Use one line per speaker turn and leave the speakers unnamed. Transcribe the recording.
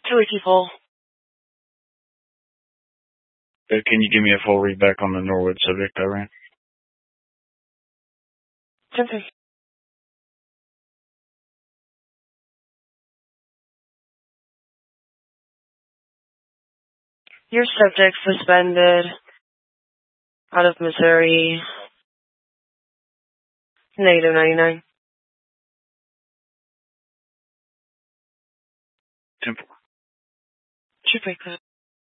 Two people.
Can you give me a full read back on the Norwood subject I ran?
Okay. Your subject suspended out of Missouri. Negative 99.
Temple.
Should break that.